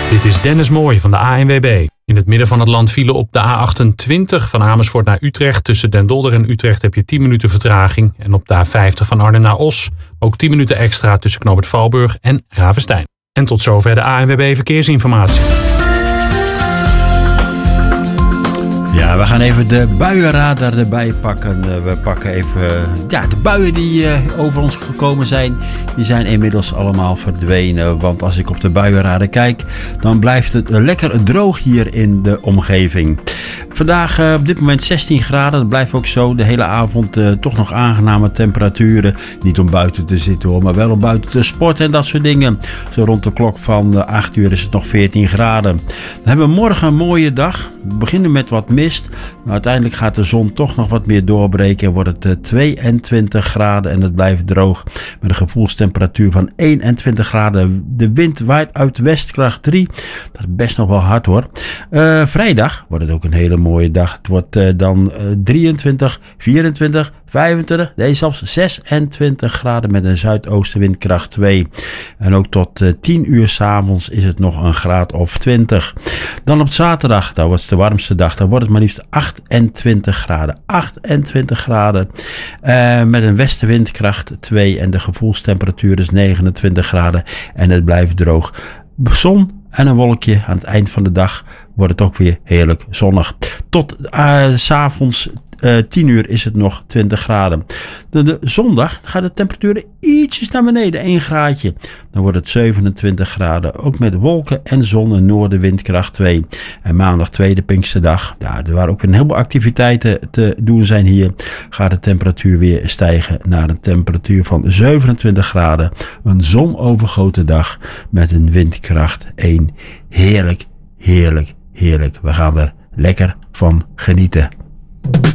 Dit is Dennis Mooij van de ANWB. In het midden van het land vielen op de A28 van Amersfoort naar Utrecht. Tussen Den Dolder en Utrecht heb je 10 minuten vertraging. En op de A50 van Arnhem naar Os ook 10 minuten extra tussen Knoop het Valburg en Ravenstein. En tot zover de ANWB Verkeersinformatie. Ja, we gaan even de buienradar erbij pakken. We pakken even de buien die over ons gekomen zijn. Die zijn inmiddels allemaal verdwenen. Want als ik op de buienradar kijk, dan blijft het lekker droog hier in de omgeving. Vandaag op dit moment 16 graden. Dat blijft ook zo. De hele avond toch nog aangename temperaturen. Niet om buiten te zitten hoor, maar wel om buiten te sporten en dat soort dingen. Zo rond de klok van 8 uur is het nog 14 graden. Dan hebben we morgen een mooie dag. We beginnen met wat mist. Maar uiteindelijk gaat de zon toch nog wat meer doorbreken. En wordt het 22 graden en het blijft droog. Met een gevoelstemperatuur van 21 graden. De wind waait uit westkracht 3. Dat is best nog wel hard hoor. Vrijdag wordt het ook een hele mooie dag. Het wordt dan 23, 24, 25, nee zelfs 26 graden met een zuidoostenwind kracht 2. En ook tot 10 uur 's avonds is het nog een graad of 20. Dan op zaterdag, dat wordt de warmste dag, dan wordt het maar liefst 28 graden. 28 graden met een westenwind kracht 2 en de gevoelstemperatuur is 29 graden en het blijft droog. Zon en een wolkje aan het eind van de dag wordt het ook weer heerlijk zonnig. Tot 's avonds 10 uur is het nog 20 graden. De zondag gaat de temperatuur ietsjes naar beneden, 1 graadje. Dan wordt het 27 graden. Ook met wolken en zon en noordenwind kracht 2. En maandag tweede Pinksterdag. Ja, er waren ook een heleboel activiteiten te doen zijn hier. Gaat de temperatuur weer stijgen naar een temperatuur van 27 graden. Een zonovergoten dag met een windkracht 1. Heerlijk, heerlijk, heerlijk. We gaan er lekker van genieten.